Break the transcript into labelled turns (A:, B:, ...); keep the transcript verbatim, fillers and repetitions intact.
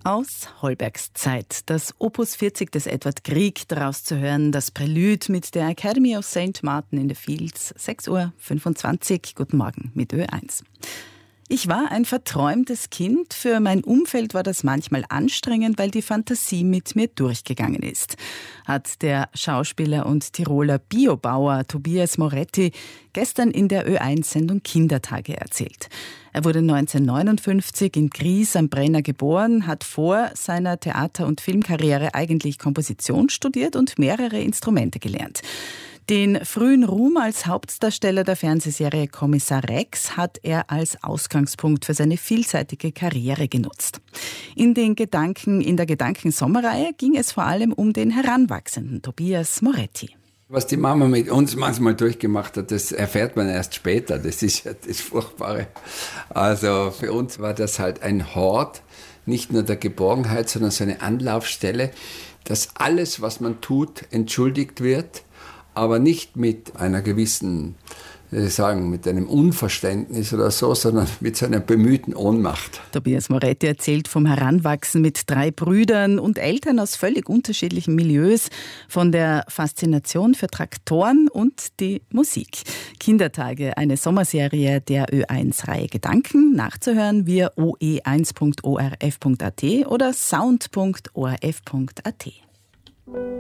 A: Aus Holbergs Zeit, das Opus vierzig des Edward Grieg, daraus zu hören, das Prälude mit der Academy of Saint Martin in the Fields, sechs Uhr fünfundzwanzig. Guten Morgen mit Ö eins. Ich war ein verträumtes Kind. Für mein Umfeld war das manchmal anstrengend, weil die Fantasie mit mir durchgegangen ist, hat der Schauspieler und Tiroler Biobauer Tobias Moretti gestern in der Ö eins-Sendung Kindertage erzählt. Er wurde neunzehnhundertneunundfünfzig in Gries am Brenner geboren, hat vor seiner Theater- und Filmkarriere eigentlich Komposition studiert und mehrere Instrumente gelernt. Den frühen Ruhm als Hauptdarsteller der Fernsehserie Kommissar Rex hat er als Ausgangspunkt für seine vielseitige Karriere genutzt. In den Gedanken, in der Gedankensommerreihe ging es vor allem um den heranwachsenden Tobias Moretti.
B: Was die Mama mit uns manchmal durchgemacht hat, das erfährt man erst später. Das ist ja das Furchtbare. Also für uns war das halt ein Hort, nicht nur der Geborgenheit, sondern so eine Anlaufstelle, dass alles, was man tut, entschuldigt wird, aber nicht mit einer gewissen, wie soll ich sagen, mit einem Unverständnis oder so, sondern mit so einer bemühten Ohnmacht.
A: Tobias Moretti erzählt vom Heranwachsen mit drei Brüdern und Eltern aus völlig unterschiedlichen Milieus, von der Faszination für Traktoren und die Musik. Kindertage, eine Sommerserie der Ö eins-Reihe Gedanken, nachzuhören via o e eins punkt o r f punkt a t oder sound punkt o r f punkt a t.